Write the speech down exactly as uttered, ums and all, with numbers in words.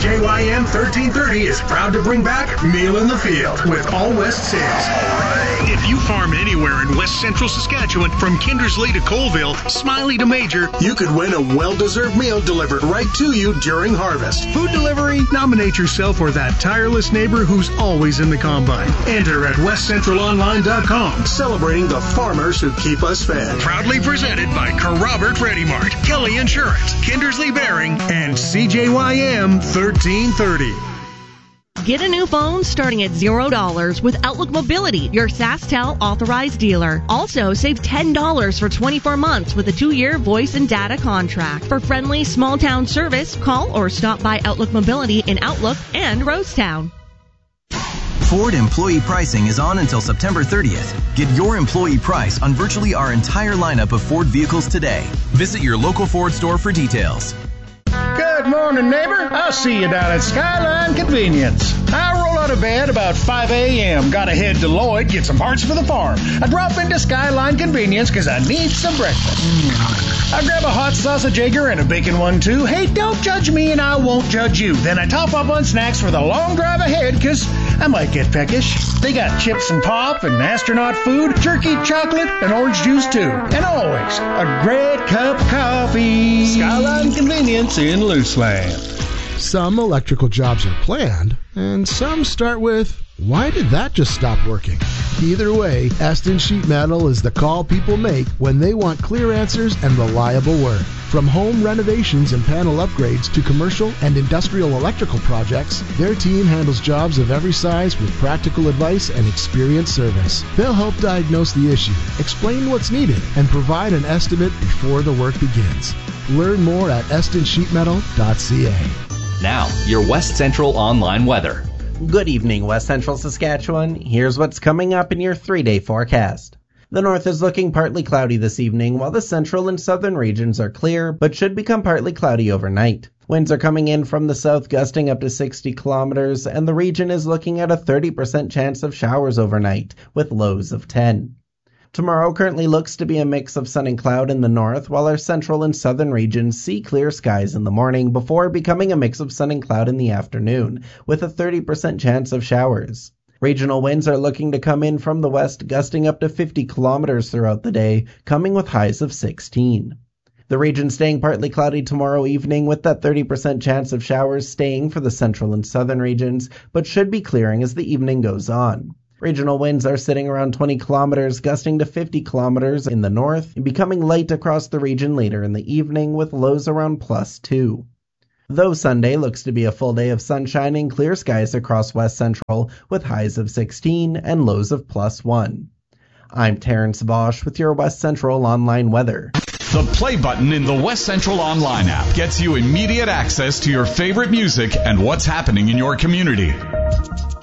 J Y M thirteen thirty is proud to bring back Meal in the Field with All West Sales. If you farm anywhere in West Central Saskatchewan, from Kindersley to Colville, Smiley to Major, you could win a well-deserved meal delivered right to you during harvest. Food delivery? Nominate yourself or that tireless neighbor who's always in the combine. Enter at west central online dot com. Celebrating the farmers who keep us fed. Proudly presented by Robert Ready Mart, Kelly Insurance, Kindersley Bearing, and C J Y M thirteen thirty. Get a new phone starting at zero dollars with Outlook Mobility, your SaskTel authorized dealer. Also, save ten dollars for twenty-four months with a two-year voice and data contract. For friendly small-town service, call or stop by Outlook Mobility in Outlook and Rosetown. Ford employee pricing is on until September thirtieth. Get your employee price on virtually our entire lineup of Ford vehicles today. Visit your local Ford store for details. Good morning, neighbor. I'll see you down at Skyline Convenience. I roll out of bed about five a.m. Gotta head to Lloyd, get some parts for the farm. I drop into Skyline Convenience because I need some breakfast. Mm. I grab a hot sausage egger and a bacon one, too. Hey, don't judge me and I won't judge you. Then I top up on snacks for the long drive ahead because I might get peckish. They got chips and pop and astronaut food, jerky, chocolate, and orange juice, too. And always a great cup of coffee. Skyline Convenience in Looseland. Some electrical jobs are planned, and some start with, why did that just stop working? Either way, Eston Sheet Metal is the call people make when they want clear answers and reliable work. From home renovations and panel upgrades to commercial and industrial electrical projects, their team handles jobs of every size with practical advice and experienced service. They'll help diagnose the issue, explain what's needed, and provide an estimate before the work begins. Learn more at eston sheet metal dot c a. Now, your West Central online weather. Good evening, West Central Saskatchewan. Here's what's coming up in your three-day forecast. The north is looking partly cloudy this evening, while the central and southern regions are clear, but should become partly cloudy overnight. Winds are coming in from the south, gusting up to sixty kilometers, and the region is looking at a thirty percent chance of showers overnight, with lows of ten. Tomorrow currently looks to be a mix of sun and cloud in the north, while our central and southern regions see clear skies in the morning before becoming a mix of sun and cloud in the afternoon, with a thirty percent chance of showers. Regional winds are looking to come in from the west, gusting up to fifty kilometers throughout the day, coming with highs of sixteen. The region staying partly cloudy tomorrow evening, with that thirty percent chance of showers staying for the central and southern regions, but should be clearing as the evening goes on. Regional winds are sitting around twenty kilometers, gusting to fifty kilometers in the north, and becoming light across the region later in the evening, with lows around plus two. Though Sunday looks to be a full day of sunshine and clear skies across West Central, with highs of sixteen and lows of plus one. I'm Terrence Bosch with your West Central online weather. The play button in the West Central online app gets you immediate access to your favorite music and what's happening in your community.